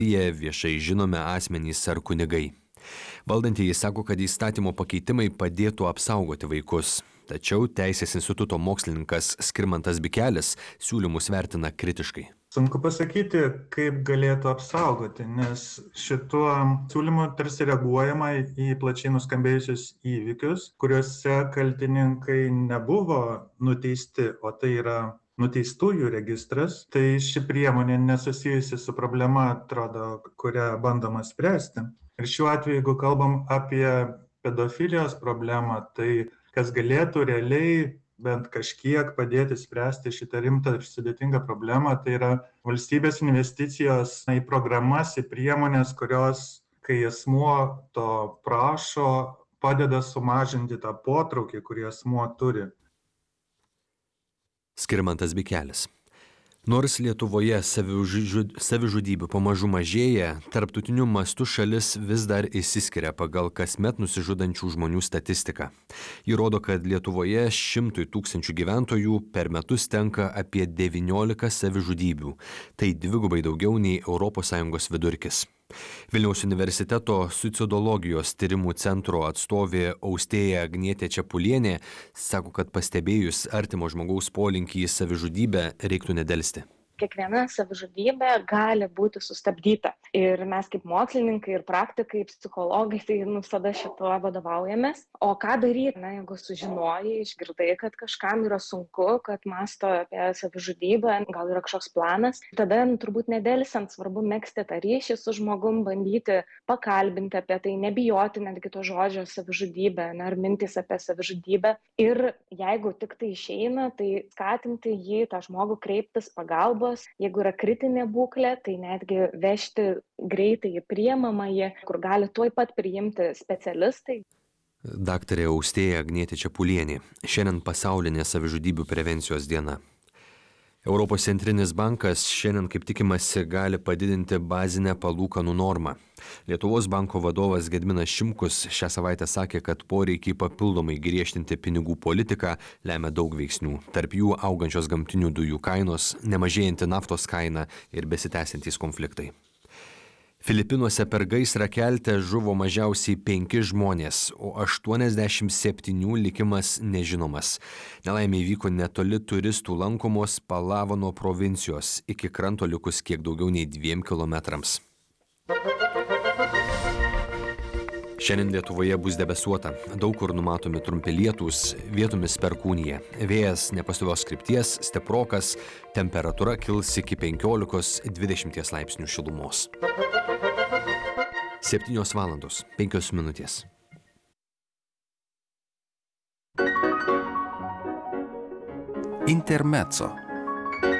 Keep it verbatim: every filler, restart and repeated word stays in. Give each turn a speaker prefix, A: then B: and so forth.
A: Jie viešai žinomi asmenys ar kunigai. Valdantieji sako, kad įstatymo pakeitimai padėtų apsaugoti vaikus. Tačiau Teisės instituto mokslininkas Skirmantas Bikelis siūlymus vertina kritiškai.
B: Sunku pasakyti, kaip galėtų apsaugoti, nes šituo siūlymu tarsi reaguojama į plačiai nuskambėjusius įvykius, kuriuose kaltininkai nebuvo nuteisti, o tai yra nuteistųjų registras. Tai ši priemonė nesusijusi su problema, atrodo, kurią bandoma spręsti. Ir šiuo atveju, jeigu kalbam apie pedofilijos problemą, tai kas galėtų realiai bent kažkiek padėti spręsti šitą rimtą ir sudėtingą problemą, tai yra valstybės investicijos į programas, į priemonės, kurios, kai asmuo to prašo, padeda sumažinti tą potraukį, kurį asmuo turi.
A: Skirmantas Bikelis. Nors Lietuvoje savižud... savižudybių pamažu mažėja, tarptautiniu mastu šalis vis dar išsiskiria pagal kasmet nusižudančių žmonių statistiką. Ji rodo, kad Lietuvoje šimtui tūkstančių gyventojų per metus tenka apie devyniolika savižudybių. Tai dvigubai daugiau nei Europos Sąjungos vidurkis. Vilniaus universiteto suicidologijos tyrimų centro atstovė Austėja Agnietė Čepulienė sako, kad pastebėjus artimo žmogaus polinkį į savižudybę reiktų nedelsti.
C: Kiekviena savižudybė gali būti sustabdyta. Ir mes kaip mokslininkai ir praktikai, psichologai, tai visada šituo vadovaujamės. O ką daryti, na, jeigu sužinojai, išgirdai, kad kažkam yra sunku, kad mąsto apie savižudybę, gal yra kažkoks planas, tada nu, turbūt nedelsiant svarbu megzti tą ryšį su žmogum, bandyti pakalbinti apie tai, nebijoti netgi to žodžio savižudybė, ar mintys apie savižudybę. Ir jeigu tik tai išeina, tai skatinti jį, tą žmogų kreiptis pagalbos. Jeigu yra kritinė būklė, tai netgi vežti greitai į priimamąjį, kur gali tuoj pat priimti specialistai.
A: Daktarė Austėja Agnietė Čepulienė. Šiandien pasaulinė savižudybių prevencijos diena. Europos centrinis bankas šiandien, kaip tikimasi, gali padidinti bazinę palūkanų normą. Lietuvos banko vadovas Gediminas Šimkus šią savaitę sakė, kad poreikiai papildomai griežtinti pinigų politiką lemia daug veiksnių. Tarp jų augančios gamtinių dujų kainos, nemažėjanti naftos kaina ir besitęsiantys konfliktai. Filipinuose per gaisrą kelte žuvo mažiausiai penki žmonės, o aštuoniasdešimt septynių likimas nežinomas. Nelaimė įvyko netoli turistų lankomos Palavono provincijos, iki kranto likus kiek daugiau nei dviem kilometrams. Šiandien Lietuvoje bus debesuota, daug kur numatomi trumpi lietūs, vietomis perkūnija. Vėjas nepastovios krypties, stiprokas, temperatūra kils iki penkiolikos dvidešimties laipsnių šilumos. Septynios valandos, penkios minutės.
D: Intermezzo.